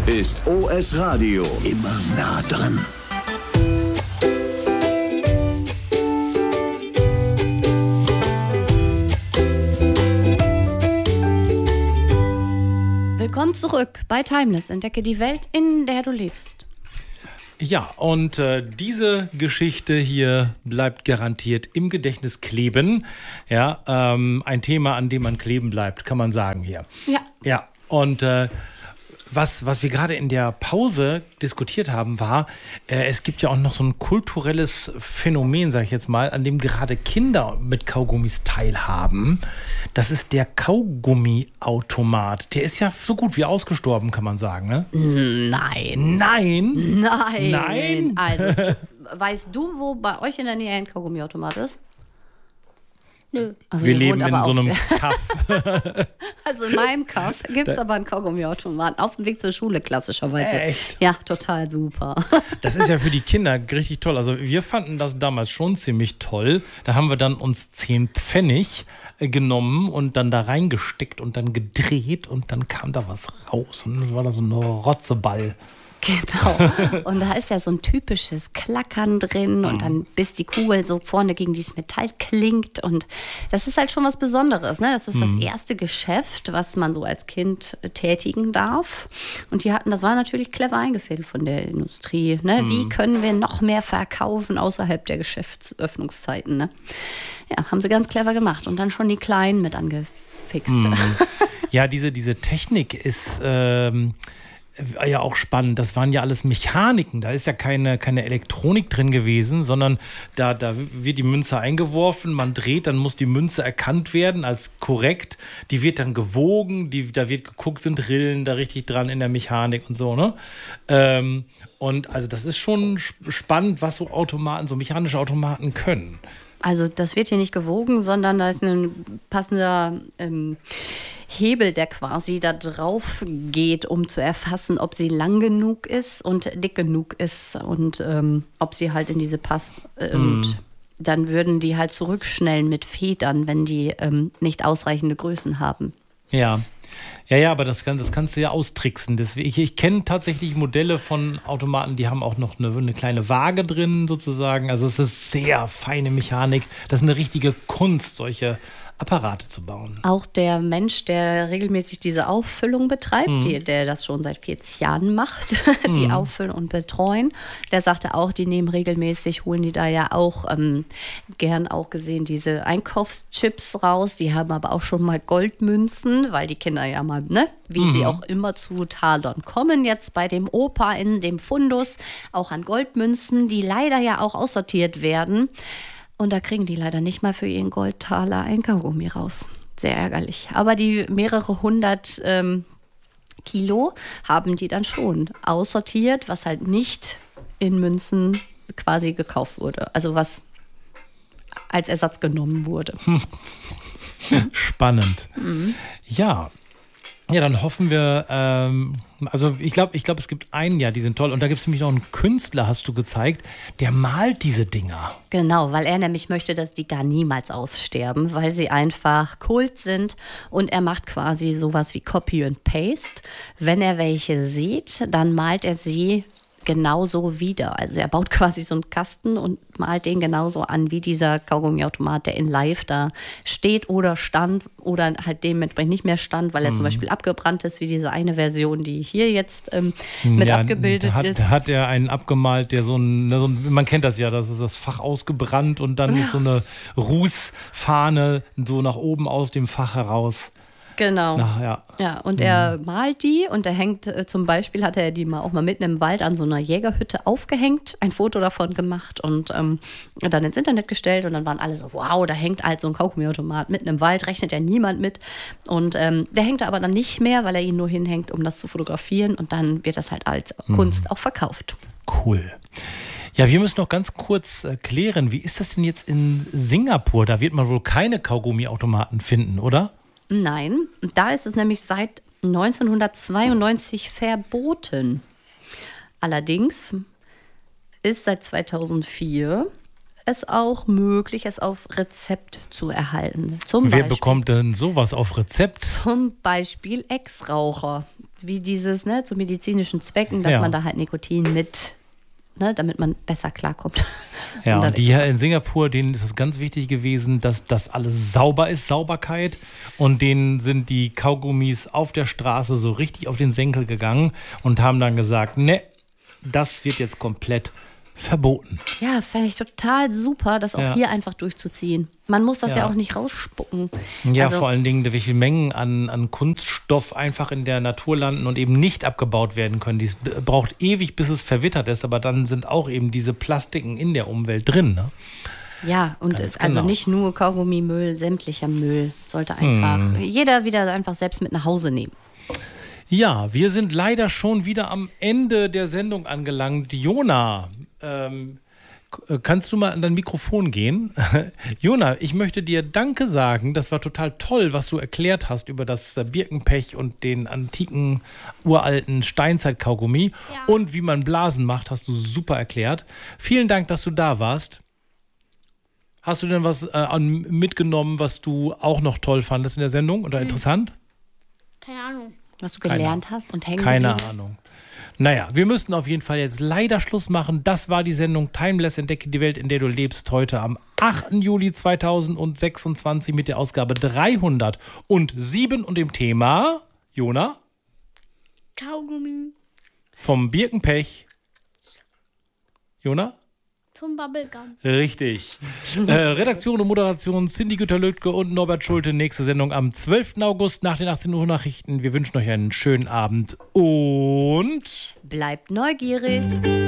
ist OS Radio. Immer nah dran. Willkommen zurück bei Timeless. Entdecke die Welt, in der du lebst. Ja, und diese Geschichte hier bleibt garantiert im Gedächtnis kleben. Ja, ein Thema, an dem man kleben bleibt, kann man sagen hier. Ja. Ja, und was wir gerade in der Pause diskutiert haben, war, es gibt ja auch noch so ein kulturelles Phänomen, sage ich jetzt mal, an dem gerade Kinder mit Kaugummis teilhaben. Das ist der Kaugummiautomat. Der ist ja so gut wie ausgestorben, kann man sagen, ne? Nein. Nein? Nein. Also, weißt du, wo bei euch in der Nähe ein Kaugummiautomat ist? Nö. Also wir leben in so einem Kaff. Also in meinem Kaff gibt es aber einen Kaugummiautomaten auf dem Weg zur Schule, klassischerweise. Echt? Ja, total super. Das ist ja für die Kinder richtig toll. Also wir fanden das damals schon ziemlich toll. Da haben wir dann uns 10 Pfennig genommen und dann da reingesteckt und dann gedreht und dann kam da was raus. Und das war da so ein Rotzeball. Genau. Und da ist ja so ein typisches Klackern drin und dann bis die Kugel so vorne gegen dieses Metall klingt. Und das ist halt schon was Besonderes, ne? Das ist das erste Geschäft, was man so als Kind tätigen darf. Und das war natürlich clever eingefädelt von der Industrie. Ne? Wie können wir noch mehr verkaufen außerhalb der Geschäftsöffnungszeiten? Ne? Ja, haben sie ganz clever gemacht. Und dann schon die Kleinen mit angefixt. Ja, diese Technik ist ja auch spannend. Das waren ja alles Mechaniken. Da ist ja keine Elektronik drin gewesen, sondern da wird die Münze eingeworfen, man dreht, dann muss die Münze erkannt werden als korrekt. Die wird dann gewogen, da wird geguckt, sind Rillen da richtig dran in der Mechanik und so, ne? Und also das ist schon spannend, was so mechanische Automaten können. Also das wird hier nicht gewogen, sondern da ist ein passender Hebel, der quasi da drauf geht, um zu erfassen, ob sie lang genug ist und dick genug ist und ob sie halt in diese passt. Und dann würden die halt zurückschnellen mit Federn, wenn die nicht ausreichende Größen haben. Ja. Ja, aber das kannst du ja austricksen. Ich kenne tatsächlich Modelle von Automaten, die haben auch noch eine kleine Waage drin sozusagen. Also es ist sehr feine Mechanik. Das ist eine richtige Kunst, solche Apparate zu bauen. Auch der Mensch, der regelmäßig diese Auffüllung betreibt, der das schon seit 40 Jahren macht, die auffüllen und betreuen, der sagte auch, die nehmen regelmäßig, holen die da ja auch gern auch gesehen diese Einkaufschips raus. Die haben aber auch schon mal Goldmünzen, weil die Kinder ja mal, ne, wie sie auch immer zu Talern kommen, jetzt bei dem Opa in dem Fundus, auch an Goldmünzen, die leider ja auch aussortiert werden. Und da kriegen die leider nicht mal für ihren Goldtaler ein Kaugummi raus. Sehr ärgerlich. Aber die mehrere 100 Kilo haben die dann schon aussortiert, was halt nicht in Münzen quasi gekauft wurde. Also was als Ersatz genommen wurde. Spannend. Ja. Ja, dann hoffen wir, also ich glaube, es gibt einen, ja, die sind toll. Und da gibt es nämlich noch einen Künstler, hast du gezeigt, der malt diese Dinger. Genau, weil er nämlich möchte, dass die gar niemals aussterben, weil sie einfach Kult sind. Und er macht quasi sowas wie Copy and Paste. Wenn er welche sieht, dann malt er sie genauso wieder. Also er baut quasi so einen Kasten und malt den genauso an wie dieser Kaugummiautomat, der in Live da steht oder stand oder halt dementsprechend nicht mehr stand, weil er zum Beispiel abgebrannt ist, wie diese eine Version, die hier jetzt mit abgebildet ist. Da hat er einen abgemalt, der man kennt das ja, das ist das Fach ausgebrannt und dann ist so eine Rußfahne so nach oben aus dem Fach heraus. Genau. Ja, und er malt die und er hängt, zum Beispiel hat er die auch mal mitten im Wald an so einer Jägerhütte aufgehängt, ein Foto davon gemacht und dann ins Internet gestellt und dann waren alle so, wow, da hängt halt so ein Kaugummiautomat mitten im Wald, rechnet ja niemand mit und der hängt aber dann nicht mehr, weil er ihn nur hinhängt, um das zu fotografieren und dann wird das halt als Kunst auch verkauft. Cool. Ja, wir müssen noch ganz kurz klären, wie ist das denn jetzt in Singapur? Da wird man wohl keine Kaugummiautomaten finden, oder? Nein, da ist es nämlich seit 1992 verboten. Allerdings ist seit 2004 es auch möglich, es auf Rezept zu erhalten. Wer bekommt denn sowas auf Rezept? Zum Beispiel Ex-Raucher. wie dieses, ne, zu medizinischen Zwecken, dass man da halt Nikotin mit, ne, damit man besser klarkommt. Ja, und die hier in Singapur, denen ist es ganz wichtig gewesen, dass das alles sauber ist, Sauberkeit. Und denen sind die Kaugummis auf der Straße so richtig auf den Senkel gegangen und haben dann gesagt, ne, das wird jetzt komplett verboten. Ja, fände ich total super, das auch hier einfach durchzuziehen. Man muss das ja auch nicht rausspucken. Ja, also, vor allen Dingen, wie viele Mengen an Kunststoff einfach in der Natur landen und eben nicht abgebaut werden können. Es braucht ewig, bis es verwittert ist, aber dann sind auch eben diese Plastiken in der Umwelt drin. Ne? Ja, und also nicht nur Kaugummimüll, sämtlicher Müll sollte einfach jeder wieder einfach selbst mit nach Hause nehmen. Ja, wir sind leider schon wieder am Ende der Sendung angelangt. Jona, kannst du mal an dein Mikrofon gehen? Jona, ich möchte dir Danke sagen. Das war total toll, was du erklärt hast über das Birkenpech und den antiken, uralten Steinzeit-Kaugummi. Ja. Und wie man Blasen macht, hast du super erklärt. Vielen Dank, dass du da warst. Hast du denn was mitgenommen, was du auch noch toll fandest in der Sendung oder interessant? Keine Ahnung. Was du gelernt hast und hängen Keine geblieben? Ahnung. Naja, wir müssten auf jeden Fall jetzt leider Schluss machen. Das war die Sendung Timeless, entdecke die Welt, in der du lebst, heute am 8. Juli 2026 mit der Ausgabe 307 und dem Thema, Jona? Kaugummi. Vom Birkenpech. Jona? Zum Bubblegum. Richtig. Redaktion und Moderation Cindy Güter-Lüttke und Norbert Schulte. Nächste Sendung am 12. August nach den 18 Uhr Nachrichten. Wir wünschen euch einen schönen Abend und bleibt neugierig.